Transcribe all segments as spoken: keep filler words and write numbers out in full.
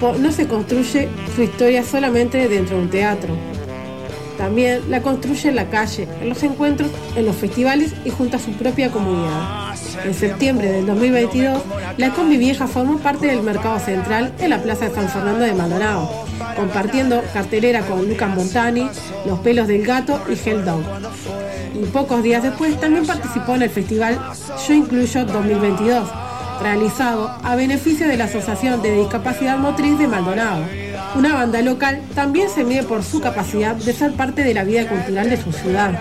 tiempo no se construye su historia solamente dentro de un teatro. También la construye en la calle, en los encuentros, en los festivales y junto a su propia comunidad. En septiembre del dos mil veintidós, la Combi Vieja formó parte del Mercado Central en la Plaza de San Fernando de Maldonado, compartiendo cartelera con Lucas Montani, Los Pelos del Gato y Hell Dog. Y pocos días después también participó en el festival Yo Incluyo dos mil veintidós, realizado a beneficio de la Asociación de Discapacidad Motriz de Maldonado. Una banda local también se mide por su capacidad de ser parte de la vida cultural de su ciudad.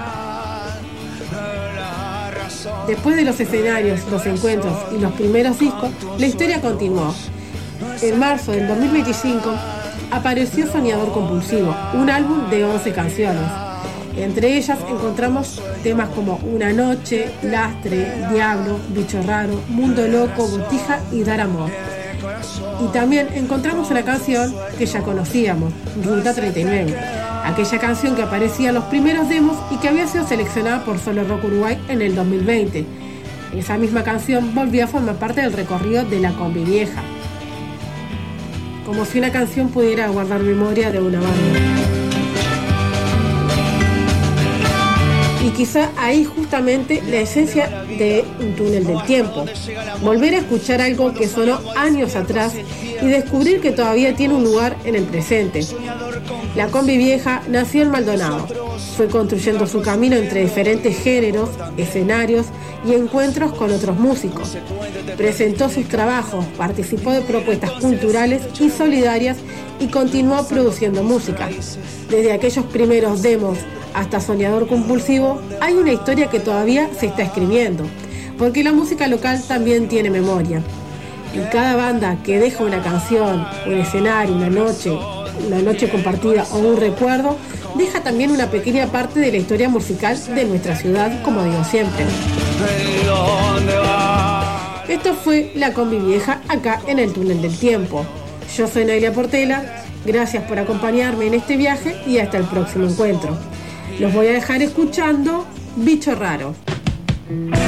Después de los escenarios, los encuentros y los primeros discos, la historia continuó. En marzo del dos mil veinticinco apareció Soñador Compulsivo, un álbum de once canciones. Entre ellas encontramos temas como Una Noche, Lastre, Diablo, Bicho Raro, Mundo Loco, Botija y Dar Amor. Y también encontramos una canción que ya conocíamos, Ruta treinta y nueve, aquella canción que aparecía en los primeros demos y que había sido seleccionada por Solo Rock Uruguay en el dos mil veinte. Esa misma canción volvió a formar parte del recorrido de la Combi Vieja. Como si una canción pudiera guardar memoria de una banda. Y quizá ahí justamente la esencia de Un Túnel del Tiempo. Volver a escuchar algo que sonó años atrás y descubrir que todavía tiene un lugar en el presente. La Combi Vieja nació en Maldonado. Fue construyendo su camino entre diferentes géneros, escenarios y encuentros con otros músicos. Presentó sus trabajos, participó de propuestas culturales y solidarias y continuó produciendo música. Desde aquellos primeros demos hasta Soñador Compulsivo, hay una historia que todavía se está escribiendo, porque la música local también tiene memoria. Y cada banda que deja una canción, un escenario, una noche, una noche compartida o un recuerdo, deja también una pequeña parte de la historia musical de nuestra ciudad, como digo siempre. Esto fue La Combi Vieja, acá en el Túnel del Tiempo. Yo soy Nailia Portela, gracias por acompañarme en este viaje y hasta el próximo encuentro. Los voy a dejar escuchando Bicho Raro.